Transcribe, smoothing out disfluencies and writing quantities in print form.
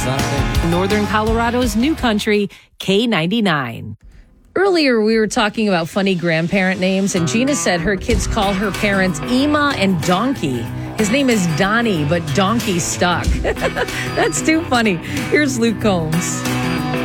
Northern Colorado's New Country, K99. Earlier, we were talking about funny grandparent names, and Gina said her kids call her parents Ema and Donkey. His name is Donnie, but Donkey stuck. That's too funny. Here's Luke Combs.